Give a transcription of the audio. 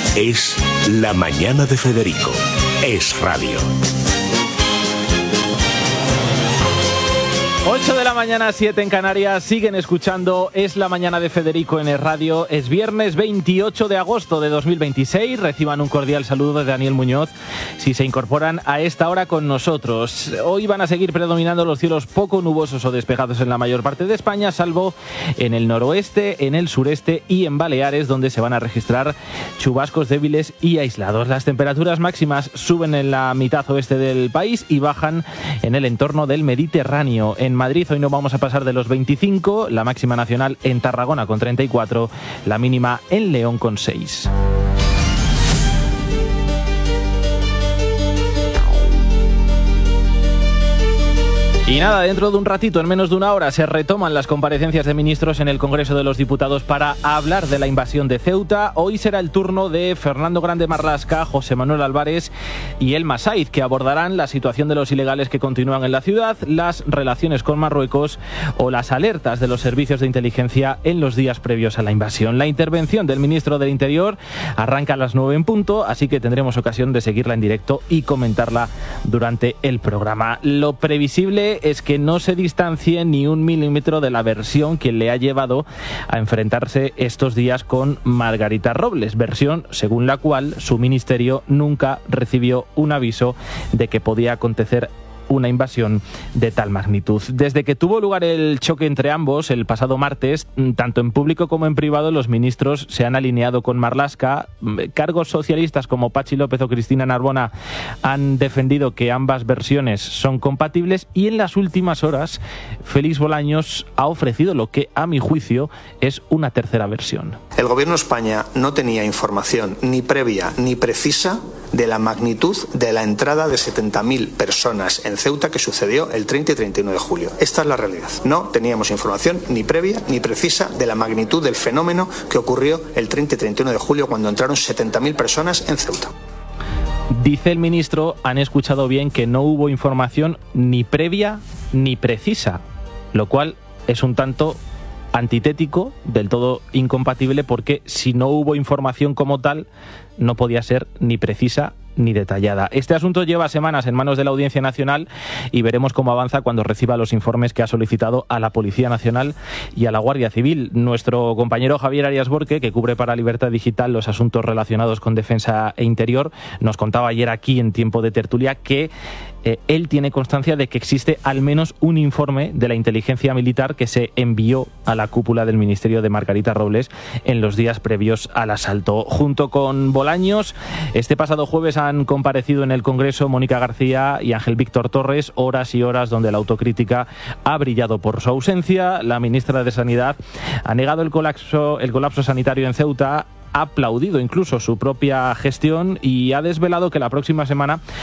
Es La Mañana de Federico. Es radio. 8 de la mañana, 7 en Canarias, siguen escuchando Es la Mañana de Federico en el radio. Es viernes 28 de agosto de 2026. Reciban un cordial saludo de Daniel Muñoz si se incorporan a esta hora con nosotros. Hoy van a seguir predominando los cielos poco nubosos o despejados en la mayor parte de España, salvo en el noroeste, en el sureste y en Baleares, donde se van a registrar chubascos débiles y aislados. Las temperaturas máximas suben en la mitad oeste del país y bajan en el entorno del Mediterráneo. En Madrid hoy no vamos a pasar de los 25, la máxima nacional en Tarragona con 34, la mínima en León con 6. Y nada, dentro de un ratito, en menos de una hora, se retoman las comparecencias de ministros en el Congreso de los Diputados para hablar de la invasión de Ceuta. Hoy será el turno de Fernando Grande Marlaska, José Manuel Álvarez y Elma Saiz, que abordarán la situación de los ilegales que continúan en la ciudad, las relaciones con Marruecos o las alertas de los servicios de inteligencia en los días previos a la invasión. La intervención del ministro del Interior arranca a las 9 en punto, así que tendremos ocasión de seguirla en directo y comentarla durante el programa. Lo previsible es que no se distancie ni un milímetro de la versión que le ha llevado a enfrentarse estos días con Margarita Robles, versión según la cual su ministerio nunca recibió un aviso de que podía acontecer una invasión de tal magnitud. Desde que tuvo lugar el choque entre ambos el pasado martes, tanto en público como en privado, los ministros se han alineado con Marlaska. Cargos socialistas como Patxi López o Cristina Narbona han defendido que ambas versiones son compatibles y en las últimas horas Félix Bolaños ha ofrecido lo que, a mi juicio, es una tercera versión. El gobierno de España no tenía información ni previa ni precisa de la magnitud de la entrada de 70.000 personas en Ceuta que sucedió el 30 y 31 de julio. Esta es la realidad. No teníamos información ni previa ni precisa de la magnitud del fenómeno que ocurrió el 30 y 31 de julio cuando entraron 70.000 personas en Ceuta. Dice el ministro, han escuchado bien, que no hubo información ni previa ni precisa, lo cual es un tanto antitético, del todo incompatible, porque si no hubo información como tal, no podía ser ni precisa ni detallada. Este asunto lleva semanas en manos de la Audiencia Nacional y veremos cómo avanza cuando reciba los informes que ha solicitado a la Policía Nacional y a la Guardia Civil. Nuestro compañero Javier Arias Borque, que cubre para Libertad Digital los asuntos relacionados con defensa e interior, nos contaba ayer aquí en Tiempo de Tertulia que él tiene constancia de que existe al menos un informe de la inteligencia militar que se envió a la cúpula del ministerio de Margarita Robles en los días previos al asalto. Junto con Bolaños, este pasado jueves han comparecido en el Congreso Mónica García y Ángel Víctor Torres, horas y horas donde la autocrítica ha brillado por su ausencia. La ministra de Sanidad ha negado el colapso sanitario en Ceuta, ha aplaudido incluso su propia gestión y ha desvelado que la próxima semana